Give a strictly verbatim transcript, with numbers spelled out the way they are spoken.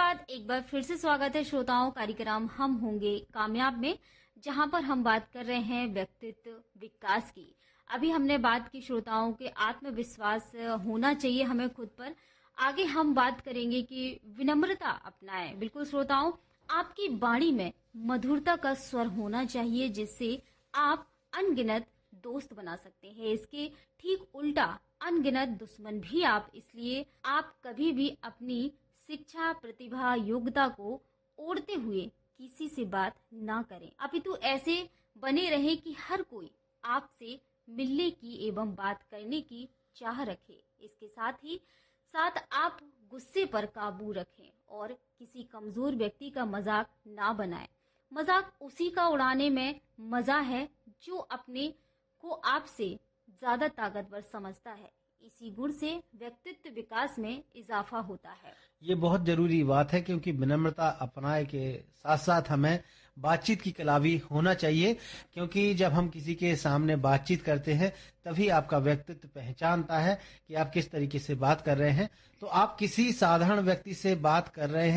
बाद एक बार फिर से स्वागत है श्रोताओं कार्यक्रम हम होंगे कामयाब में, जहां पर हम बात कर रहे हैं व्यक्तित्व विकास की। अभी हमने बात की श्रोताओं के आत्मविश्वास होना चाहिए हमें खुद पर। आगे हम बात करेंगे कि विनम्रता अपनाएं। बिल्कुल श्रोताओं, आपकी वाणी में मधुरता का स्वर होना चाहिए, जिससे आप अनगिनत दोस्त बना सकते हैं। इसके ठीक उल्टा अनगिनत दुश्मन भी आप। इसलिए आप कभी भी अपनी शिक्षा, प्रतिभा, योग्यता को ओढ़ते हुए किसी से बात ना करें, अपितु ऐसे बने रहे कि हर कोई आपसे मिलने की एवं बात करने की चाह रखे। इसके साथ ही साथ आप गुस्से पर काबू रखें और किसी कमजोर व्यक्ति का मजाक ना बनाएं। मजाक उसी का उड़ाने में मजा है जो अपने को आपसे ज्यादा ताकतवर समझता है। इसी गुण से व्यक्तित्व विकास में इजाफा होता है। ये बहुत जरूरी बात है, क्योंकि विनम्रता अपनाए के साथ साथ हमें बातचीत की कला भी होना चाहिए, क्योंकि जब हम किसी के सामने बातचीत करते हैं तभी आपका व्यक्तित्व पहचानता है कि आप किस तरीके से बात कर रहे हैं। तो आप किसी साधारण व्यक्ति से बात कर रहे हैं